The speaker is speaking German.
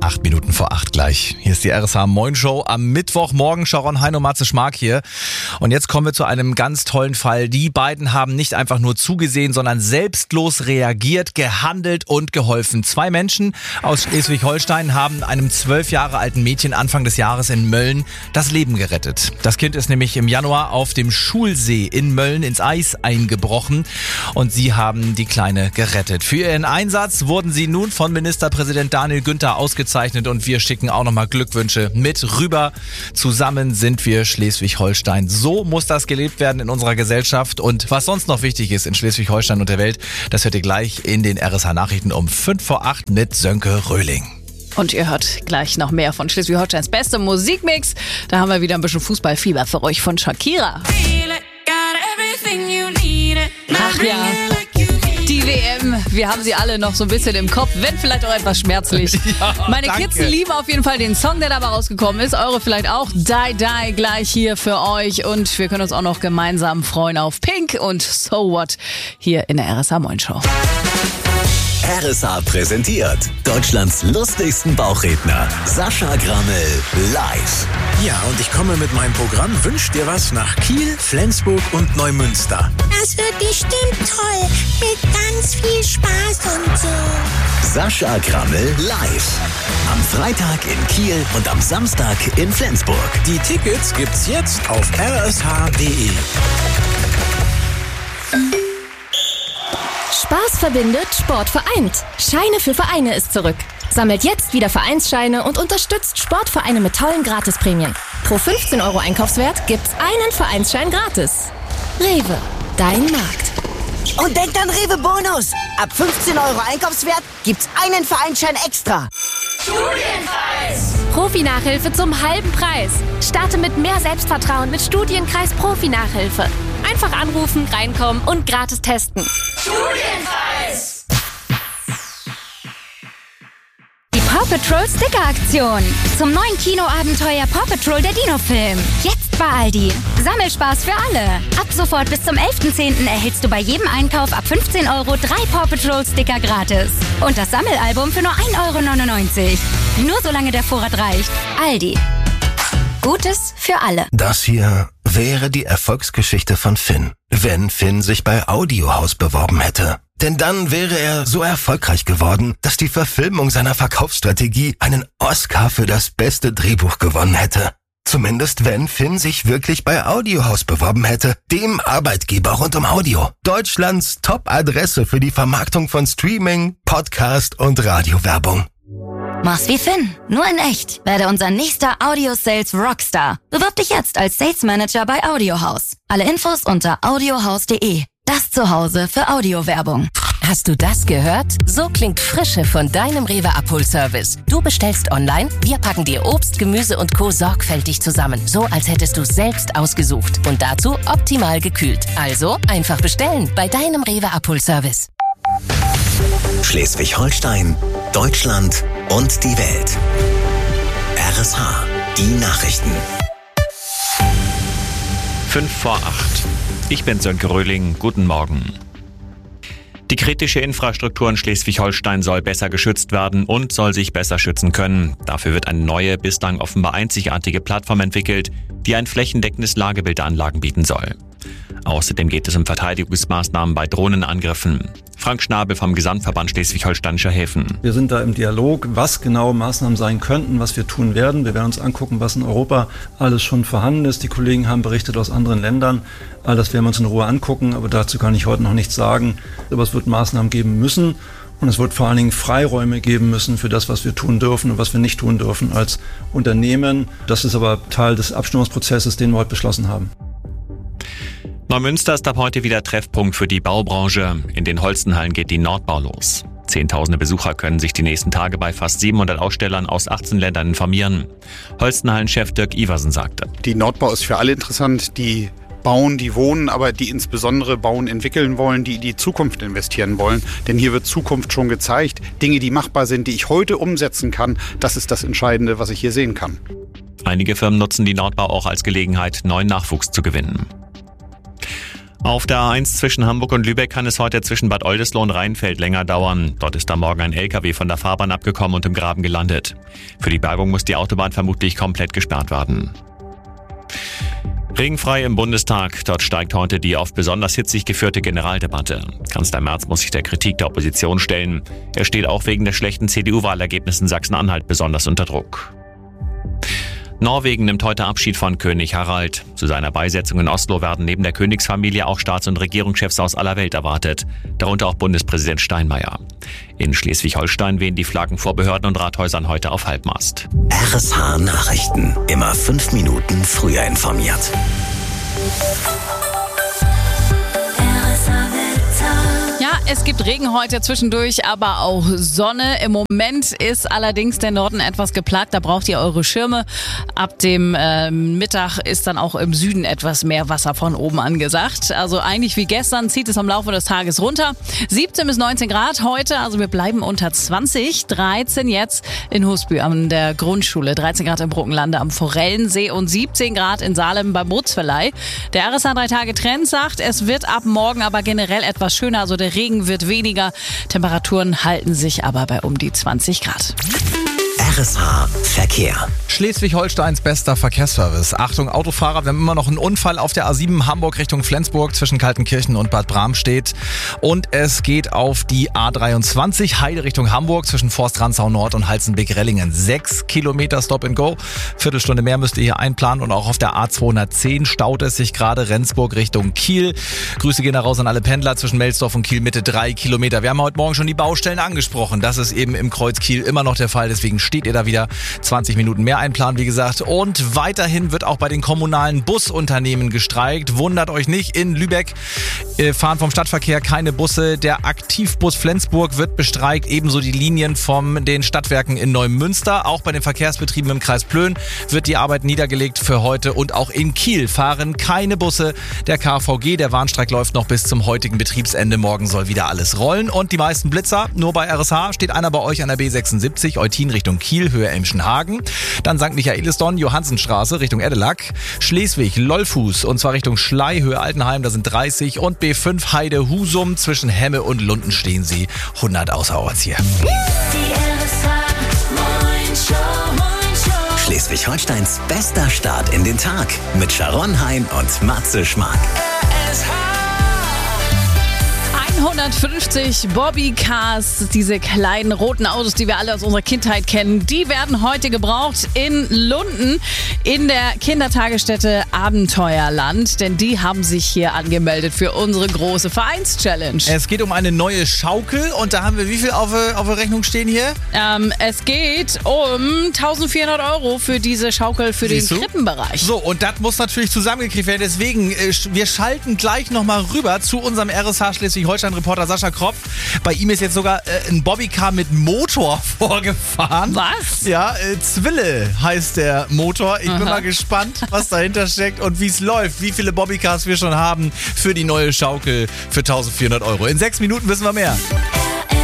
8 Minuten vor 8 gleich. Hier ist die RSH Moin Show am Mittwochmorgen. Sharon Hein und Matze Schmark hier. Und jetzt kommen wir zu einem ganz tollen Fall. Die beiden haben nicht einfach nur zugesehen, sondern selbstlos reagiert, gehandelt und geholfen. 2 Menschen aus Schleswig-Holstein haben einem 12 Jahre alten Mädchen Anfang des Jahres in Mölln das Leben gerettet. Das Kind ist nämlich im Januar auf dem Schulsee in Mölln ins Eis eingebrochen und sie haben die Kleine gerettet. Für ihren Einsatz wurden sie nun von Ministerpräsident Daniel Günther ausgezeichnet und wir schicken auch nochmal Glückwünsche mit rüber. Zusammen sind wir Schleswig-Holstein. So muss das gelebt werden in unserer Gesellschaft und was sonst noch wichtig ist in Schleswig-Holstein und der Welt, das hört ihr gleich in den RSH-Nachrichten um 5 vor 8 mit Sönke Röhling. Und ihr hört gleich noch mehr von Schleswig-Holsteins beste Musikmix. Da haben wir wieder ein bisschen Fußballfieber für euch von Shakira. Ach ja, die WM, wir haben sie alle noch so ein bisschen im Kopf, wenn vielleicht auch etwas schmerzlich. Ja, Meine danke. Kids lieben auf jeden Fall den Song, der dabei rausgekommen ist. Eure vielleicht auch. Die Die gleich hier für euch. Und wir können uns auch noch gemeinsam freuen auf Pink und So What hier in der RSH Moin Show. RSH präsentiert Deutschlands lustigsten Bauchredner Sascha Grammel live. Ja, und ich komme mit meinem Programm Wünsch dir was nach Kiel, Flensburg und Neumünster. Das wird bestimmt toll, mit ganz viel Spaß und so. Sascha Grammel live. Am Freitag in Kiel und am Samstag in Flensburg. Die Tickets gibt's jetzt auf rsh.de. Spaß verbindet, Sport vereint. Scheine für Vereine ist zurück. Sammelt jetzt wieder Vereinsscheine und unterstützt Sportvereine mit tollen Gratisprämien. Pro 15 € Einkaufswert gibt's einen Vereinsschein gratis. Rewe, dein Markt. Und denkt an Rewe Bonus. Ab 15 € Einkaufswert gibt's einen Vereinsschein extra. Studienkreis. Profi-Nachhilfe zum halben Preis. Starte mit mehr Selbstvertrauen mit Studienkreis Profi-Nachhilfe. Einfach anrufen, reinkommen und gratis testen. Studienkreis. Die Paw Patrol Sticker-Aktion. Zum neuen Kinoabenteuer Paw Patrol der Dino-Film. Jetzt bei Aldi. Sammelspaß für alle. Ab sofort bis zum 11.10. erhältst du bei jedem Einkauf ab 15 € 3 Paw Patrol Sticker gratis. Und das Sammelalbum für nur 1,99 €. Nur solange der Vorrat reicht. Aldi. Gutes für alle. Das hier wäre die Erfolgsgeschichte von Finn, wenn Finn sich bei Audiohaus beworben hätte. Denn dann wäre er so erfolgreich geworden, dass die Verfilmung seiner Verkaufsstrategie einen Oscar für das beste Drehbuch gewonnen hätte. Zumindest wenn Finn sich wirklich bei Audiohaus beworben hätte, dem Arbeitgeber rund um Audio. Deutschlands Top-Adresse für die Vermarktung von Streaming, Podcast und Radiowerbung. Mach's wie Finn, nur in echt. Werde unser nächster Audio-Sales Rockstar. Bewirb dich jetzt als Sales Manager bei Audiohaus. Alle Infos unter audiohaus.de. Das Zuhause für Audiowerbung. Hast du das gehört? So klingt Frische von deinem Rewe Abholservice. Du bestellst online, wir packen dir Obst, Gemüse und Co. sorgfältig zusammen. So, als hättest du es selbst ausgesucht. Und dazu optimal gekühlt. Also einfach bestellen bei deinem Rewe Abholservice. Schleswig-Holstein, Deutschland und die Welt. RSH, die Nachrichten. 5 vor 8. Ich bin Sönke Röhling. Guten Morgen. Die kritische Infrastruktur in Schleswig-Holstein soll besser geschützt werden und soll sich besser schützen können. Dafür wird eine neue, bislang offenbar einzigartige Plattform entwickelt, die ein flächendeckendes Lagebild der Anlagen bieten soll. Außerdem geht es um Verteidigungsmaßnahmen bei Drohnenangriffen. Frank Schnabel vom Gesamtverband Schleswig-Holsteinischer Häfen. Wir sind da im Dialog, was genau Maßnahmen sein könnten, was wir tun werden. Wir werden uns angucken, was in Europa alles schon vorhanden ist. Die Kollegen haben berichtet aus anderen Ländern. All das werden wir uns in Ruhe angucken, aber dazu kann ich heute noch nichts sagen. Aber es wird Maßnahmen geben müssen und es wird vor allen Dingen Freiräume geben müssen für das, was wir tun dürfen und was wir nicht tun dürfen als Unternehmen. Das ist aber Teil des Abstimmungsprozesses, den wir heute beschlossen haben. Neumünster ist ab heute wieder Treffpunkt für die Baubranche. In den Holstenhallen geht die Nordbau los. Zehntausende Besucher können sich die nächsten Tage bei fast 700 Ausstellern aus 18 Ländern informieren. Holstenhallenchef Dirk Iversen sagte: Die Nordbau ist für alle interessant, die bauen, die wohnen, aber die insbesondere bauen, entwickeln wollen, die in die Zukunft investieren wollen. Denn hier wird Zukunft schon gezeigt. Dinge, die machbar sind, die ich heute umsetzen kann, das ist das Entscheidende, was ich hier sehen kann. Einige Firmen nutzen die Nordbau auch als Gelegenheit, neuen Nachwuchs zu gewinnen. Auf der A1 zwischen Hamburg und Lübeck kann es heute zwischen Bad Oldesloe und Rheinfeld länger dauern. Dort ist am Morgen ein LKW von der Fahrbahn abgekommen und im Graben gelandet. Für die Bergung muss die Autobahn vermutlich komplett gesperrt werden. Regenfrei im Bundestag. Dort steigt heute die oft besonders hitzig geführte Generaldebatte. Kanzler Merz muss sich der Kritik der Opposition stellen. Er steht auch wegen der schlechten CDU-Wahlergebnisse in Sachsen-Anhalt besonders unter Druck. Norwegen nimmt heute Abschied von König Harald. Zu seiner Beisetzung in Oslo werden neben der Königsfamilie auch Staats- und Regierungschefs aus aller Welt erwartet, darunter auch Bundespräsident Steinmeier. In Schleswig-Holstein wehen die Flaggen vor Behörden und Rathäusern heute auf Halbmast. RSH Nachrichten. Immer 5 Minuten früher informiert. Ja, es gibt Regen heute zwischendurch, aber auch Sonne. Im Moment ist allerdings der Norden etwas geplagt. Da braucht ihr eure Schirme. Ab dem Mittag ist dann auch im Süden etwas mehr Wasser von oben angesagt. Also eigentlich wie gestern zieht es am Laufe des Tages runter. 17 bis 19 Grad heute, also wir bleiben unter 20. 13 jetzt in Husby an der Grundschule. 13 Grad im Bruckenlande am Forellensee und 17 Grad in Salem beim Bootsverleih. Der RSH 3-Tage-Trend sagt, es wird ab morgen aber generell etwas schöner. Also der Regen wird weniger, Temperaturen halten sich aber bei um die 20 Grad. RSH Verkehr. Schleswig-Holsteins bester Verkehrsservice. Achtung Autofahrer, wir haben immer noch einen Unfall auf der A7 Hamburg Richtung Flensburg zwischen Kaltenkirchen und Bad Bramstedt. Und es geht auf die A23 Heide Richtung Hamburg zwischen Forst-Rantzau Nord und Halzenbeck-Rellingen. 6 Kilometer Stop and Go. Viertelstunde mehr müsst ihr hier einplanen. Und auch auf der A210 staut es sich gerade Rendsburg Richtung Kiel. Grüße gehen raus an alle Pendler zwischen Melsdorf und Kiel Mitte 3 Kilometer. Wir haben heute Morgen schon die Baustellen angesprochen. Das ist eben im Kreuz Kiel immer noch der Fall. Deswegen steht ihr da wieder 20 Minuten mehr einplanen, wie gesagt. Und weiterhin wird auch bei den kommunalen Busunternehmen gestreikt. Wundert euch nicht, in Lübeck fahren vom Stadtverkehr keine Busse. Der Aktivbus Flensburg wird bestreikt, ebenso die Linien von den Stadtwerken in Neumünster. Auch bei den Verkehrsbetrieben im Kreis Plön wird die Arbeit niedergelegt für heute. Und auch in Kiel fahren keine Busse der KVG. Der Warnstreik läuft noch bis zum heutigen Betriebsende. Morgen soll wieder alles rollen. Und die meisten Blitzer, nur bei RSH, steht einer bei euch an der B76, Eutin Richtung Kiel, Höhe Emschenhagen. Dann St. Michaelisdonn, Johannsenstraße Richtung Edelack. Schleswig, Lollfuß und zwar Richtung Schlei, Höhe Altenheim, da sind 30. Und B5 Heide Husum zwischen Hemme und Lunden stehen sie 100 außerorts hier. Schleswig-Holsteins bester Start in den Tag mit Sharon Hein und Matze Schmark. 150 Bobbycars, diese kleinen roten Autos, die wir alle aus unserer Kindheit kennen, die werden heute gebraucht in Lunden in der Kindertagesstätte Abenteuerland, denn die haben sich hier angemeldet für unsere große Vereinschallenge. Es geht um eine neue Schaukel und da haben wir wie viel auf der Rechnung stehen hier? Es geht um 1.400 € für diese Schaukel für den Krippenbereich. So, und das muss natürlich zusammengekriegt werden, deswegen wir schalten gleich nochmal rüber zu unserem RSH Schleswig-Holstein-Reporter Sascha Kropf. Bei ihm ist jetzt sogar ein Bobbycar mit Motor vorgefahren. Was? Ja, Zwille heißt der Motor. Ich bin mal gespannt, was dahinter steckt und wie es läuft. Wie viele Bobbycars wir schon haben für die neue Schaukel für 1.400 €. In 6 Minuten wissen wir mehr.